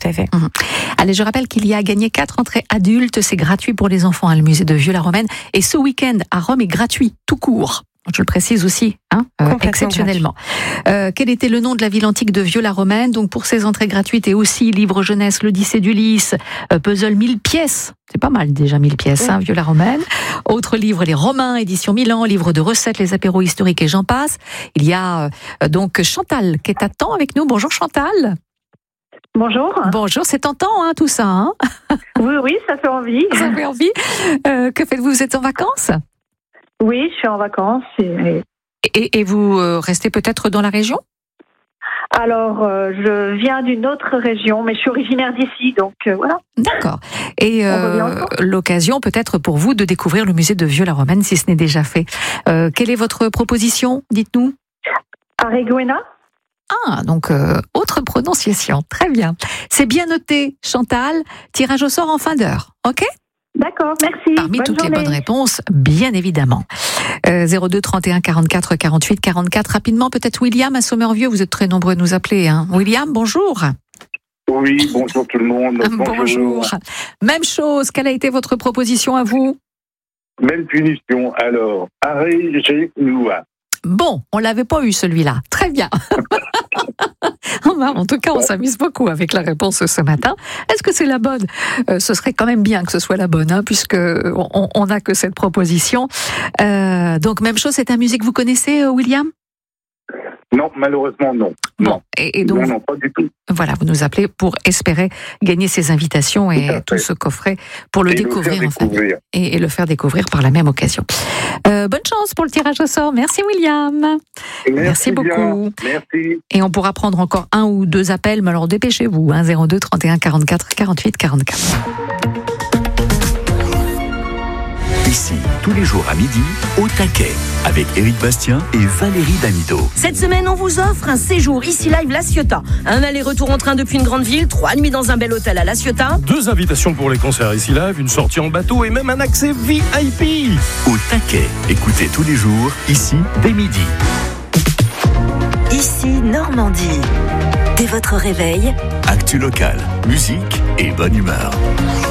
tout à fait. Allez, je rappelle qu'il y a à gagner 4 entrées adultes. C'est gratuit pour les enfants, le musée de Vieux-la-Romaine. Et ce week-end à Rome est gratuit, tout court. Je le précise aussi, exceptionnellement. Quel était le nom de la ville antique de Vieux-la-Romaine? Donc pour ces entrées gratuites et aussi livre jeunesse, l'Odyssée d'Ulysse, puzzle 1000 pièces. C'est pas mal déjà 1000 pièces, Vieux-la-Romaine. Autre livre, les Romains, édition Milan, livre de recettes, les apéros historiques et j'en passe. Il y a donc Chantal qui est à temps avec nous. Bonjour Chantal. Bonjour. Bonjour, c'est tentant tout ça. Oui, ça fait envie. Ça fait envie. Que faites-vous? Vous êtes en vacances? Oui, je suis en vacances. Et vous restez peut-être dans la région? Alors, je viens d'une autre région, mais je suis originaire d'ici, donc voilà. D'accord. Et l'occasion peut-être pour vous de découvrir le musée de Vieux-la-Romaine, si ce n'est déjà fait. Quelle est votre proposition? Dites-nous. Areguena. Ah, donc autre prononciation. Très bien. C'est bien noté, Chantal. Tirage au sort en fin d'heure. OK? D'accord, merci. Parmi bonne toutes journée. les bonnes réponses, bien évidemment. 02 31 44 48 44. Rapidement, peut-être William à Sommervieux. Vous êtes très nombreux à nous appeler. William, bonjour. Oui, bonjour tout le monde. Bonjour. Même chose. Quelle a été votre proposition à vous? Même punition. Alors, Areguena. Bon, on l'avait pas eu celui-là. Très bien. En tout cas, on s'amuse beaucoup avec la réponse ce matin. Est-ce que c'est la bonne? Ce serait quand même bien que ce soit la bonne, puisque on n'a que cette proposition. Donc, même chose, c'est un musée que vous connaissez, William? Non, malheureusement, non. Bon, et donc, non, pas du tout. Voilà, vous nous appelez pour espérer gagner ces invitations et tout ce coffret pour le découvrir en famille et le faire découvrir par la même occasion. Bonne chance pour le tirage au sort. Merci William. Merci beaucoup. Merci. Et on pourra prendre encore 1 ou 2 appels, mais alors dépêchez-vous. 02 31 44 48 44. Ici, tous les jours à midi, au taquet, avec Éric Bastien et Valérie Damido. Cette semaine, on vous offre un séjour ici live La Ciotat. Un aller-retour en train depuis une grande ville, 3 nuits dans un bel hôtel à La Ciotat. 2 invitations pour les concerts ici live, une sortie en bateau et même un accès VIP. Au taquet, écoutez tous les jours, ici, dès midi. Ici, Normandie. Dès votre réveil, Actu local, musique et bonne humeur.